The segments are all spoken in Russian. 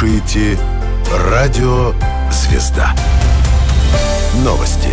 слушаете «Радио Звезда». Новости.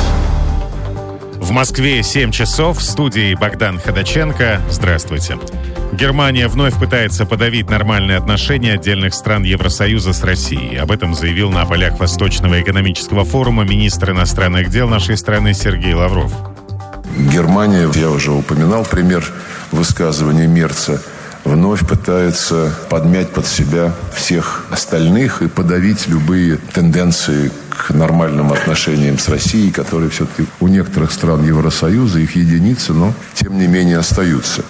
В Москве 7 часов. В студии Богдан Ходаченко. Здравствуйте. Германия вновь пытается подавить нормальные отношения отдельных стран Евросоюза с Россией. Об этом заявил на полях Восточного экономического форума министр иностранных дел нашей страны Сергей Лавров. Германия, я уже упоминал пример высказывания Мерца, вновь пытается подмять под себя всех остальных и подавить любые тенденции к нормальным отношениям с Россией, которые все-таки у некоторых стран Евросоюза, их единицы, но тем не менее остаются.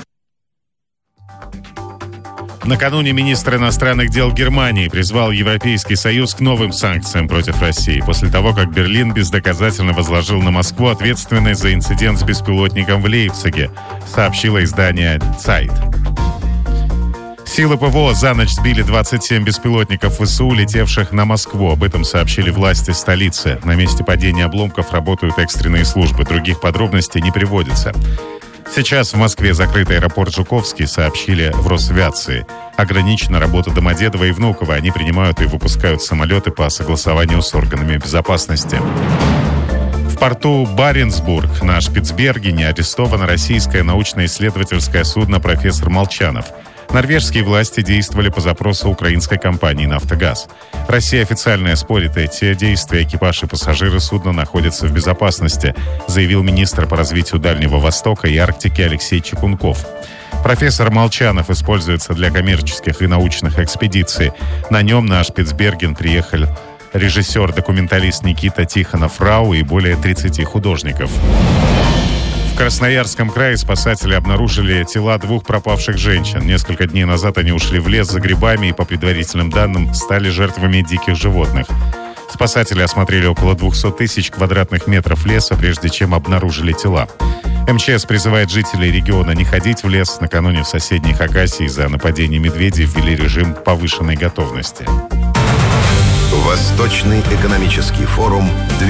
Накануне министр иностранных дел Германии призвал Европейский Союз к новым санкциям против России после того, как Берлин бездоказательно возложил на Москву ответственность за инцидент с беспилотником в Лейпциге, сообщило издание Zeit. Силы ПВО за ночь сбили 27 беспилотников ВСУ, летевших на Москву. Об этом сообщили власти столицы. На месте падения обломков работают экстренные службы. Других подробностей не приводится. Сейчас в Москве закрыт аэропорт Жуковский, сообщили в Росавиации. Ограничена работа Домодедово и Внуково. Они принимают и выпускают самолеты по согласованию с органами безопасности. В порту Баренцбург на Шпицбергене арестовано российское научно-исследовательское судно «Профессор Молчанов». Норвежские власти действовали по запросу украинской компании «Нафтогаз». Россия официально спорит, эти действия экипаж и пассажиры судна находятся в безопасности, заявил министр по развитию Дальнего Востока и Арктики Алексей Чекунков. «Профессор Молчанов» используется для коммерческих и научных экспедиций. На нем на Шпицберген приехали режиссер-документалист Никита Тихонов-Рау и более 30 художников. В Красноярском крае спасатели обнаружили тела 2 пропавших женщин. Несколько дней назад они ушли в лес за грибами и, по предварительным данным, стали жертвами диких животных. Спасатели осмотрели около 200 тысяч квадратных метров леса, прежде чем обнаружили тела. МЧС призывает жителей региона не ходить в лес. Накануне в соседней Хакасии из-за нападения медведей ввели режим повышенной готовности. Восточный экономический форум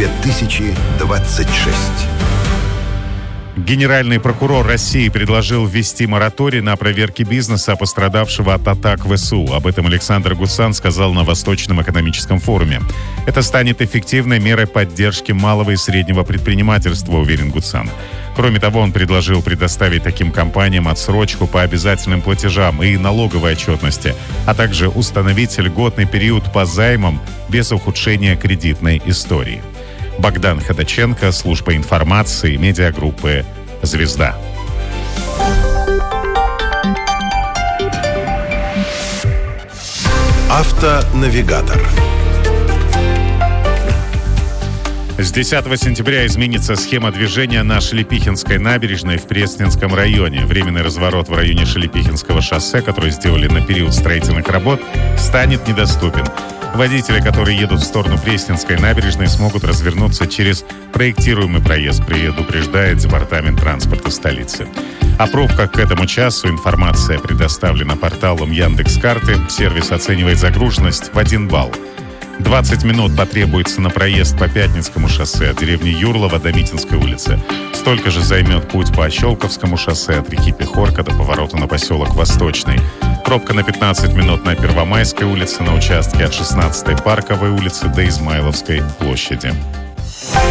2026. Генеральный прокурор России предложил ввести мораторий на проверки бизнеса, пострадавшего от атак ВСУ. Об этом Александр Гуцан сказал на Восточном экономическом форуме. Это станет эффективной мерой поддержки малого и среднего предпринимательства, уверен Гуцан. Кроме того, он предложил предоставить таким компаниям отсрочку по обязательным платежам и налоговой отчетности, а также установить льготный период по займам без ухудшения кредитной истории. Богдан Ходаченко, служба информации, медиагруппы «Звезда». Автонавигатор. С 10 сентября изменится схема движения на Шелепихинской набережной в Пресненском районе. Временный разворот в районе Шелепихинского шоссе, который сделали на период строительных работ, станет недоступен. Водители, которые едут в сторону Пресненской набережной, смогут развернуться через проектируемый проезд, предупреждает Департамент транспорта столицы. О пробках к этому часу информация предоставлена порталом Яндекс.Карты. Сервис оценивает загруженность в 1 балл. 20 минут потребуется на проезд по Пятницкому шоссе от деревни Юрлова до Митинской улицы. Столько же займет путь по Щелковскому шоссе от реки Пехорка до поворота на поселок Восточный. Пробка на 15 минут на Первомайской улице на участке от 16-й Парковой улицы до Измайловской площади.